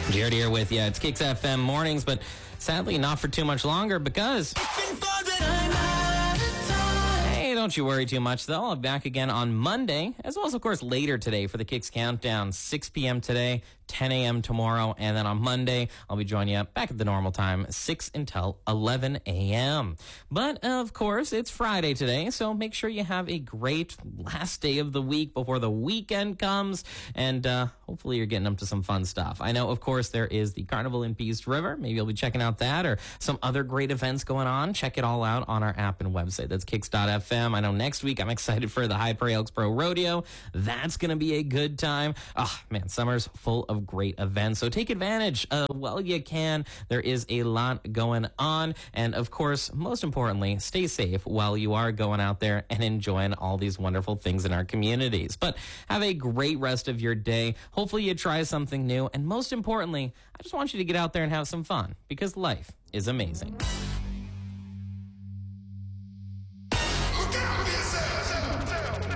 Jared here with you. It's Kicks FM mornings, but sadly not for too much longer because... Hey, don't you worry too much, though. I'll be back again on Monday, as well as, of course, later today for the Kicks Countdown, 6 p.m. today, 10 a.m. tomorrow, and then on Monday, I'll be joining you back at the normal time, 6 until 11 a.m. But, of course, it's Friday today, so make sure you have a great last day of the week before the weekend comes, and hopefully you're getting up to some fun stuff. I know, of course, there is the Carnival in East River. Maybe you'll be checking out that or some other great events going on. Check it all out on our app and website. That's kicks.fm. I know next week I'm excited for the High Prairie Elks Pro Rodeo. That's going to be a good time. Oh, man, summer's full of great events, so take advantage while you can. There is a lot going on, and of course, most importantly, stay safe while you are going out there and enjoying all these wonderful things in our communities. But have a great rest of your day. Hopefully you try something new, and most importantly, I just want you to get out there and have some fun, because life is amazing.